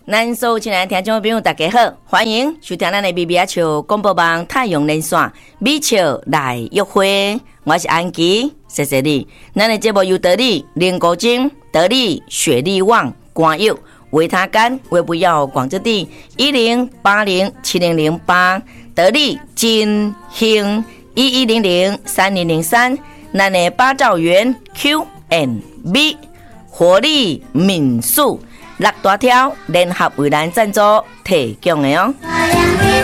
咱所有亲爱的听众朋友大家好，欢迎收听咱的米米阿笑广播网太阳连线米笑来约会，我是安琪，谢谢你。咱的节目由得力、林国晶、得力、雪力旺、光佑、维他干、微不要广之地10807008，得力金兴11003003，咱的八兆元 Q&B 活力民宿。6大条联合为咱赞助提供的哦。